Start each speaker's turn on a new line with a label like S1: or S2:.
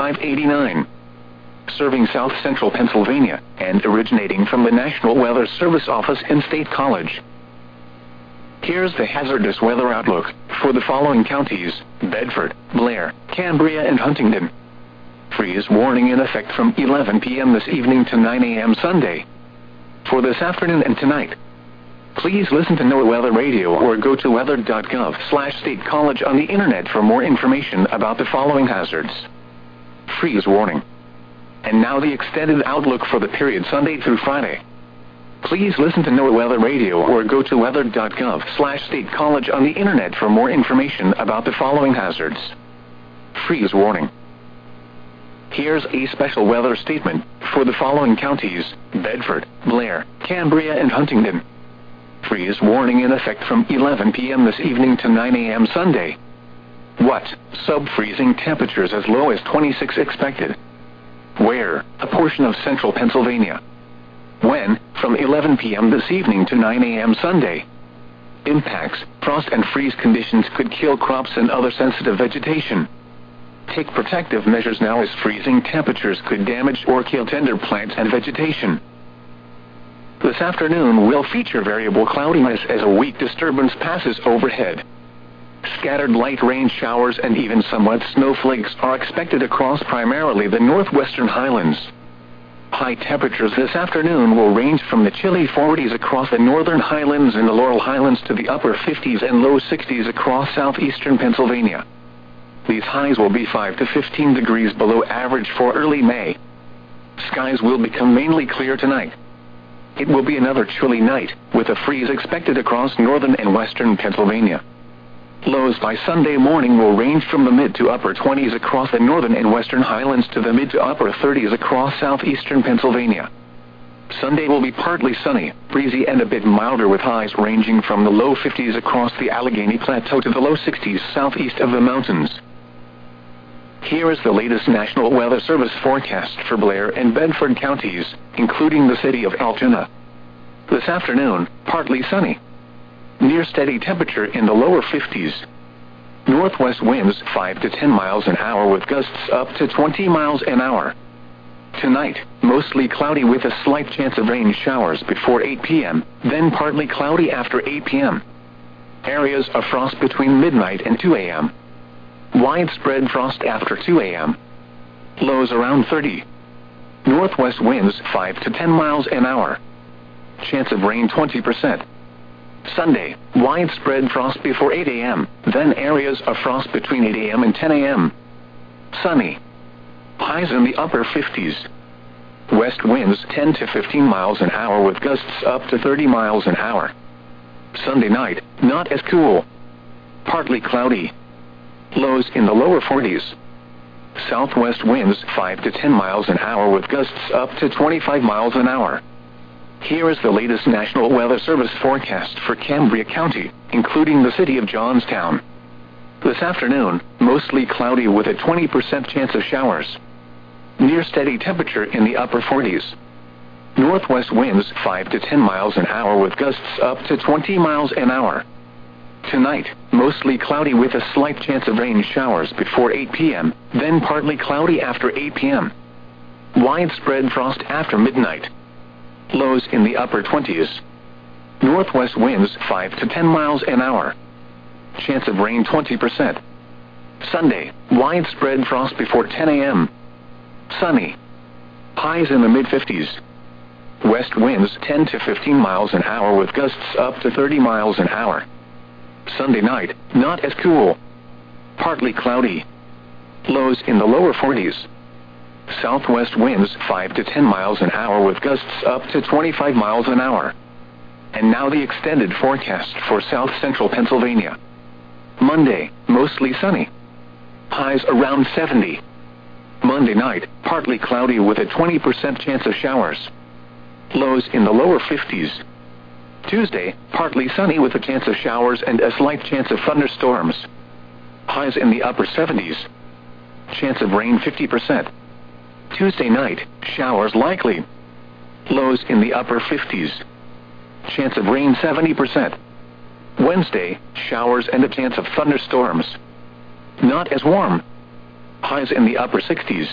S1: 589. Serving South Central Pennsylvania, and originating from the National Weather Service office in State College. Here's the hazardous weather outlook for the following counties: Bedford, Blair, Cambria, and Huntingdon. Freeze warning in effect from 11 p.m. this evening to 9 a.m. Sunday. For this afternoon and tonight, please listen to NOAA Weather Radio or go to weather.gov/State College on the internet for more information about the following hazards. Freeze warning. And now the extended outlook for the period Sunday through Friday. Please listen to NOAA Weather Radio or go to weather.gov/State College on the internet for more information about the following hazards. Freeze warning. Here's a special weather statement for the following counties: Bedford, Blair, Cambria, and Huntingdon. Freeze warning in effect from 11 p.m. this evening to 9 a.m. Sunday. What? Sub-freezing temperatures as low as 26 expected. Where? A portion of central Pennsylvania. When? From 11 p.m. this evening to 9 a.m. Sunday. Impacts: frost and freeze conditions could kill crops and other sensitive vegetation. Take protective measures now as freezing temperatures could damage or kill tender plants and vegetation. This afternoon will feature variable cloudiness as a weak disturbance passes overhead. Scattered light rain showers and even somewhat snowflakes are expected across primarily the northwestern highlands. High temperatures this afternoon will range from the chilly 40s across the northern highlands and the Laurel Highlands to the upper 50s and low 60s across southeastern Pennsylvania. These highs will be 5 to 15 degrees below average for early May. Skies will become mainly clear tonight. It will be another chilly night, with a freeze expected across northern and western Pennsylvania. Lows by Sunday morning will range from the mid to upper 20s across the northern and western highlands to the mid to upper 30s across southeastern Pennsylvania. Sunday will be partly sunny, breezy, and a bit milder, with highs ranging from the low 50s across the Allegheny Plateau to the low 60s southeast of the mountains. Here is the latest National Weather Service forecast for Blair and Bedford counties, including the city of Altoona. This afternoon, partly sunny. Near steady temperature in the lower 50s. Northwest winds 5 to 10 miles an hour with gusts up to 20 miles an hour. Tonight, mostly cloudy with a slight chance of rain showers before 8 p.m., then partly cloudy after 8 p.m. Areas of frost between midnight and 2 a.m. Widespread frost after 2 a.m. Lows around 30. Northwest winds 5 to 10 miles an hour. Chance of rain 20%. Sunday, widespread frost before 8 a.m., then areas of frost between 8 a.m. and 10 a.m. Sunny. Highs in the upper 50s. West winds 10 to 15 miles an hour with gusts up to 30 miles an hour. Sunday night, not as cool. Partly cloudy. Lows in the lower 40s. Southwest winds 5 to 10 miles an hour with gusts up to 25 miles an hour. Here is the latest National Weather Service forecast for Cambria County, including the city of Johnstown. This afternoon, mostly cloudy with a 20% chance of showers. Near steady temperature in the upper 40s. Northwest winds 5 to 10 miles an hour with gusts up to 20 miles an hour. Tonight, mostly cloudy with a slight chance of rain showers before 8 p.m., then partly cloudy after 8 p.m. Widespread frost after midnight. Lows in the upper 20s. Northwest winds 5 to 10 miles an hour. Chance of rain 20%. Sunday, widespread frost before 10 a.m. Sunny. Highs in the mid-50s. West winds 10 to 15 miles an hour with gusts up to 30 miles an hour. Sunday night, not as cool. Partly cloudy. Lows in the lower 40s. Southwest winds 5 to 10 miles an hour with gusts up to 25 miles an hour. And now the extended forecast for south central Pennsylvania. Monday, mostly sunny. Highs around 70. Monday night, partly cloudy with a 20% chance of showers. Lows in the lower 50s. Tuesday, partly sunny with a chance of showers and a slight chance of thunderstorms. Highs in the upper 70s. Chance of rain 50%. Tuesday night, showers likely. Lows in the upper 50s. Chance of rain 70%. Wednesday, showers and a chance of thunderstorms. Not as warm. Highs in the upper 60s.